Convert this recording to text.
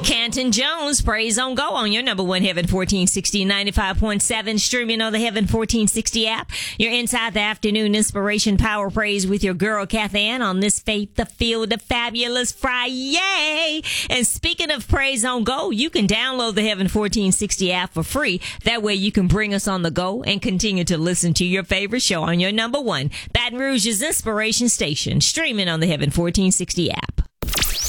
Canton Jones, Praise on Go on your number one Heaven 1460, 95.7, streaming on the Heaven 1460 app. You're inside the afternoon inspiration power praise with your girl, Kathann, on this Faith the Field of Fabulous Friday. And speaking of Praise on Go, you can download the Heaven 1460 app for free. That way you can bring us on the go and continue to listen to your favorite show on your number one Baton Rouge's inspiration station, streaming on the Heaven 1460 app.